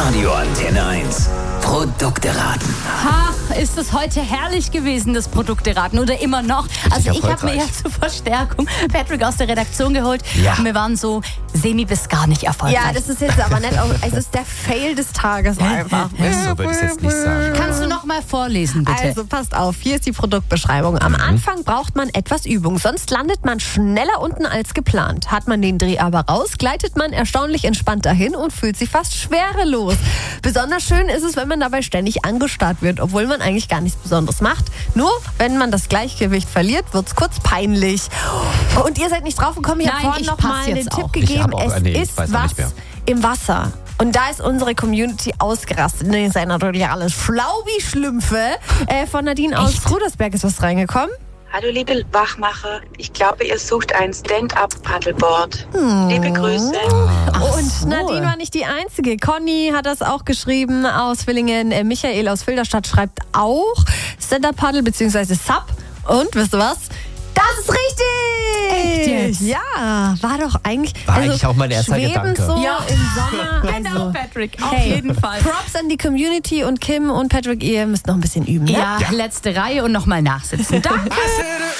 Radio Antenne 1. Produkte raten. Ach, ist es heute herrlich gewesen, das Produkte raten oder immer noch? Also ich habe mir ja zur Verstärkung Patrick aus der Redaktion geholt. Ja. Und wir waren so semi bis gar nicht erfolgreich. Ja, das ist jetzt aber nicht, es ist der Fail des Tages einfach. So würde ich es jetzt nicht sagen. Kannst du noch mal vorlesen, bitte? Also passt auf, hier ist die Produktbeschreibung. Am Anfang braucht man etwas Übung, sonst landet man schneller unten als geplant. Hat man den Dreh aber raus, gleitet man erstaunlich entspannt dahin und fühlt sich fast schwerelos. Besonders schön ist es, wenn man dabei ständig angestarrt wird, obwohl man eigentlich gar nichts Besonderes macht. Nur, wenn man das Gleichgewicht verliert, wird es kurz peinlich. Und ihr seid nicht drauf gekommen, ich habe vorhin noch mal den Tipp gegeben, es ist was im Wasser. Und da ist unsere Community ausgerastet. Nee, ist ja natürlich alles schlau wie Schlümpfe. Von Nadine aus Rudersberg ist was reingekommen. Hallo liebe Wachmacher, ich glaube, ihr sucht ein Stand-up-Paddleboard. Liebe Grüße. Und Nadine war nicht die Einzige. Conny hat das auch geschrieben aus Villingen. Michael aus Filderstadt schreibt auch Stand-up-Paddle bzw. Sub. Und wisst ihr was? Das ist richtig! Echt jetzt? Ja, war doch eigentlich... War eigentlich auch mein erster schweben Gedanke. so Ja. im Sommer. Genau, Patrick, auf Hey, jeden Fall. Props an die Community und Kim und Patrick, ihr müsst noch ein bisschen üben. Ne? Ja, letzte Reihe und noch mal nachsitzen. Danke!